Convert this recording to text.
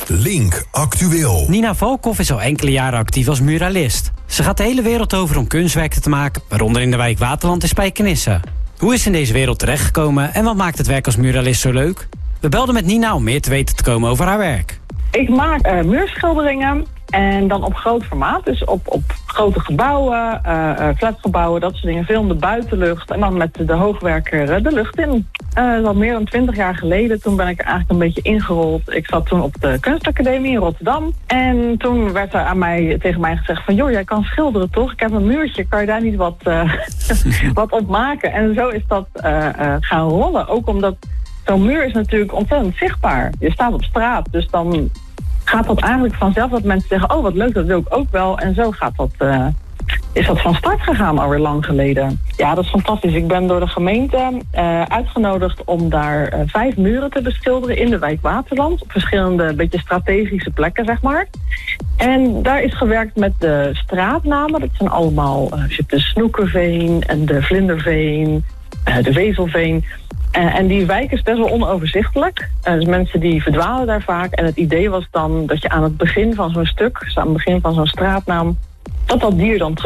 Link Actueel. Nina Valkhoff is al enkele jaren actief als muralist. Ze gaat de hele wereld over om kunstwerken te maken, waaronder in de wijk Waterland in Spijkenisse. Hoe is ze in deze wereld terechtgekomen en wat maakt het werk als muralist zo leuk? We belden met Nina om meer te weten te komen over haar werk. Ik maak muurschilderingen en dan op groot formaat. Dus op grote gebouwen, flatgebouwen, dat soort dingen. Veel in de buitenlucht en dan met de hoogwerker de lucht in. Dat is al meer dan 20 jaar geleden. Toen ben ik er eigenlijk een beetje ingerold. Ik zat toen op de kunstacademie in Rotterdam. En toen werd er tegen mij gezegd van... joh, jij kan schilderen toch? Ik heb een muurtje, kan je daar niet wat op maken? En zo is dat gaan rollen. Ook omdat zo'n muur is natuurlijk ontzettend zichtbaar. Je staat op straat, dus dan gaat dat eigenlijk vanzelf dat mensen zeggen... oh, wat leuk, dat wil ik ook wel. En zo is dat van start gegaan alweer lang geleden. Ja, dat is fantastisch. Ik ben door de gemeente uitgenodigd om daar 5 muren te beschilderen in de wijk Waterland. Op verschillende, beetje strategische plekken, zeg maar. En daar is gewerkt met de straatnamen. Dat zijn allemaal de Snoekerveen en de Vlinderveen, de Wezelveen... En die wijk is best wel onoverzichtelijk. Dus mensen die verdwalen daar vaak. En het idee was dan dat je aan het begin van zo'n stuk... dus aan het begin van zo'n straatnaam... dat dier dan terug